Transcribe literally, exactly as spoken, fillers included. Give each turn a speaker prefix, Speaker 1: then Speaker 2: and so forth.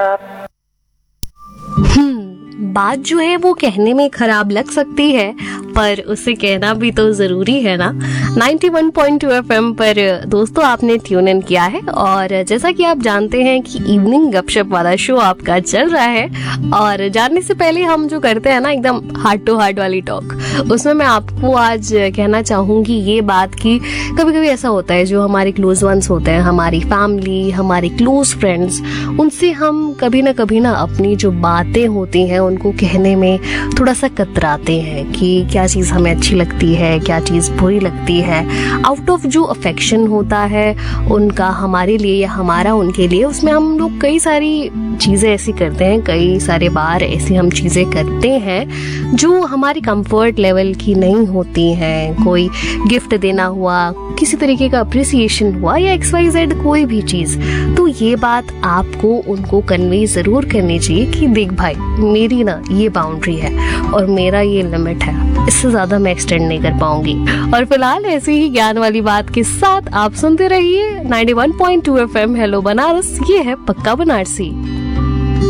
Speaker 1: हम्म बात जो है वो कहने में खराब लग सकती है, पर उसे कहना भी तो जरूरी है ना। इक्यानवे पॉइंट दो एफएम पर दोस्तों आपने ट्यून इन किया है, और जैसा कि आप जानते हैं कि इवनिंग गपशप वाला शो आपका चल रहा है। और जानने से पहले हम जो करते हैं ना एकदम हार्ट टू हार्ट वाली टॉक, उसमें मैं आपको आज कहना चाहूंगी ये बात कि कभी कभी ऐसा होता है जो हमारे क्लोज वंस होते हैं, हमारी फैमिली, हमारे क्लोज फ्रेंड्स, उनसे हम कभी ना कभी ना अपनी जो बातें होती हैं उनको कहने में थोड़ा सा कतराते हैं कि क्या चीज़ हमें अच्छी लगती है, क्या चीज़ बुरी लगती है। आउट ऑफ जो अफेक्शन होता है उनका हमारे लिए या हमारा उनके लिए, उसमें हम लोग कई सारी चीज़ें ऐसी करते हैं, कई सारे बार ऐसी हम चीज़ें करते हैं जो हमारी कंफर्ट लेवल की नहीं होती हैं। कोई गिफ्ट देना हुआ, किसी तरीके का अप्रिसिएशन हुआ, या एक्स वाई जेड कोई भी चीज़, तो ये बात आपको उनको कन्वे ज़रूर करनी चाहिए कि देख भाई, मेरी ना ये बाउंड्री है और मेरा ये लिमिट है, इससे ज़्यादा मैं एक्सटेंड नहीं कर पाऊंगी। और फिलहाल ऐसी ही ज्ञान वाली बात के साथ आप सुनते रहिए इक्यानवे पॉइंट दो एफएम हेलो बनारस, ये है पक्का बनारसी।